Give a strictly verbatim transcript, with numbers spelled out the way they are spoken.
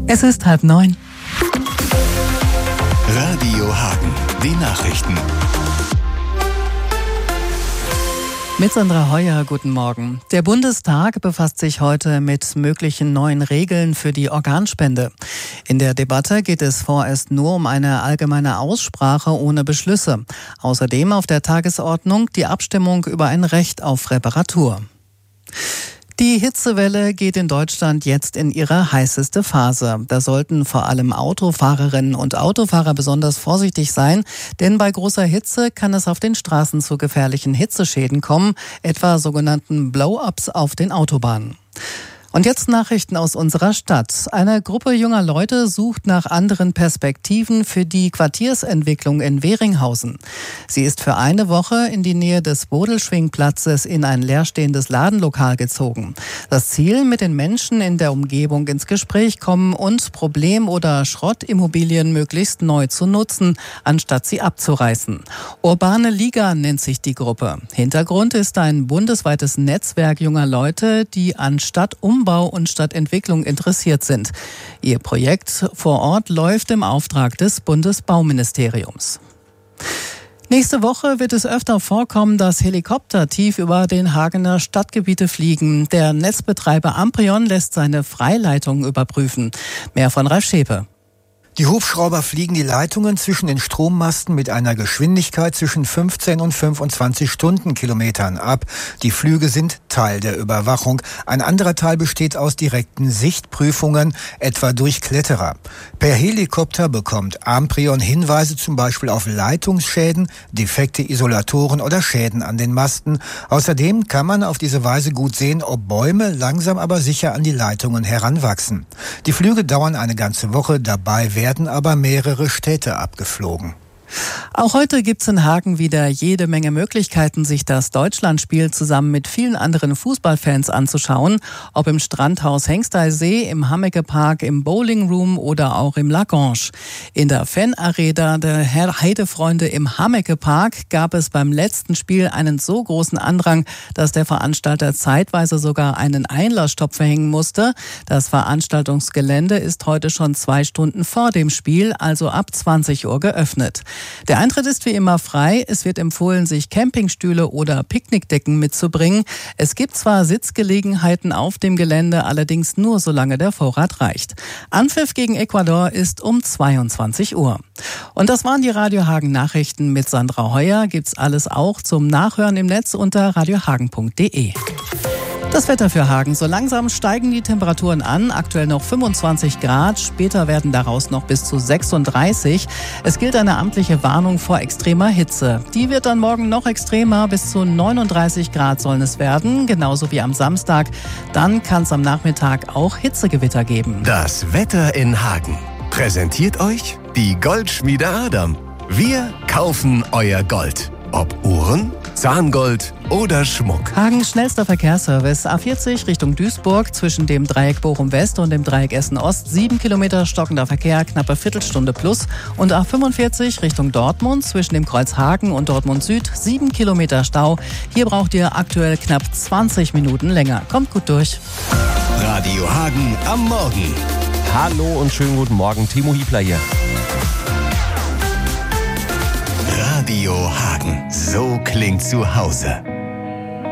Es ist halb neun. Radio Hagen, die Nachrichten. Mit Sandra Heuer, guten Morgen. Der Bundestag befasst sich heute mit möglichen neuen Regeln für die Organspende. In der Debatte geht es vorerst nur um eine allgemeine Aussprache ohne Beschlüsse. Außerdem auf der Tagesordnung die Abstimmung über ein Recht auf Reparatur. Die Hitzewelle geht in Deutschland jetzt in ihre heißeste Phase. Da sollten vor allem Autofahrerinnen und Autofahrer besonders vorsichtig sein, denn bei großer Hitze kann es auf den Straßen zu gefährlichen Hitzeschäden kommen, etwa sogenannten Blow-ups auf den Autobahnen. Und jetzt Nachrichten aus unserer Stadt. Eine Gruppe junger Leute sucht nach anderen Perspektiven für die Quartiersentwicklung in Weringhausen. Sie ist für eine Woche in die Nähe des Bodelschwingplatzes in ein leerstehendes Ladenlokal gezogen. Das Ziel, mit den Menschen in der Umgebung ins Gespräch kommen und Problem- oder Schrottimmobilien möglichst neu zu nutzen, anstatt sie abzureißen. Urbane Liga nennt sich die Gruppe. Hintergrund ist ein bundesweites Netzwerk junger Leute, die an Stadtumbau und Stadtentwicklung interessiert sind. Ihr Projekt vor Ort läuft im Auftrag des Bundesbauministeriums. Nächste Woche wird es öfter vorkommen, dass Helikopter tief über den Hagener Stadtgebiete fliegen. Der Netzbetreiber Amprion lässt seine Freileitung überprüfen. Mehr von Ralf Schepe. Die Hubschrauber fliegen die Leitungen zwischen den Strommasten mit einer Geschwindigkeit zwischen fünfzehn und fünfundzwanzig Stundenkilometern ab. Die Flüge sind Teil der Überwachung. Ein anderer Teil besteht aus direkten Sichtprüfungen, etwa durch Kletterer. Per Helikopter bekommt Amprion Hinweise zum Beispiel auf Leitungsschäden, defekte Isolatoren oder Schäden an den Masten. Außerdem kann man auf diese Weise gut sehen, ob Bäume langsam aber sicher an die Leitungen heranwachsen. Die Flüge dauern eine ganze Woche, dabei werden werden aber mehrere Städte abgeflogen. Auch heute gibt's in Hagen wieder jede Menge Möglichkeiten, sich das Deutschlandspiel zusammen mit vielen anderen Fußballfans anzuschauen. Ob im Strandhaus Hengsteysee, im Hammeke-Park, im Bowling Room oder auch im Lagrange. In der Fanarena der Heidefreunde im Hammeke-Park gab es beim letzten Spiel einen so großen Andrang, dass der Veranstalter zeitweise sogar einen Einlassstopp verhängen musste. Das Veranstaltungsgelände ist heute schon zwei Stunden vor dem Spiel, also ab zwanzig Uhr geöffnet. Der Eintritt ist wie immer frei. Es wird empfohlen, sich Campingstühle oder Picknickdecken mitzubringen. Es gibt zwar Sitzgelegenheiten auf dem Gelände, allerdings nur solange der Vorrat reicht. Anpfiff gegen Ecuador ist um zweiundzwanzig Uhr. Und das waren die Radio Hagen Nachrichten mit Sandra Heuer. Gibt's alles auch zum Nachhören im Netz unter radiohagen punkt de. Das Wetter für Hagen. So langsam steigen die Temperaturen an. Aktuell noch fünfundzwanzig Grad. Später werden daraus noch bis zu sechsunddreißig. Es gilt eine amtliche Warnung vor extremer Hitze. Die wird dann morgen noch extremer. Bis zu neununddreißig Grad sollen es werden. Genauso wie am Samstag. Dann kann es am Nachmittag auch Hitzegewitter geben. Das Wetter in Hagen. Präsentiert euch die Goldschmiede Adam. Wir kaufen euer Gold. Ob Uhren, Zahngold oder Schmuck. Hagens schnellster Verkehrsservice. A vierzig Richtung Duisburg zwischen dem Dreieck Bochum West und dem Dreieck Essen Ost. Sieben Kilometer stockender Verkehr, knappe Viertelstunde plus. Und A fünfundvierzig Richtung Dortmund zwischen dem Kreuz Hagen und Dortmund Süd. Sieben Kilometer Stau. Hier braucht ihr aktuell knapp zwanzig Minuten länger. Kommt gut durch. Radio Hagen am Morgen. Hallo und schönen guten Morgen. Timo Hiebler hier. Radio Hagen. So klingt zu Hause.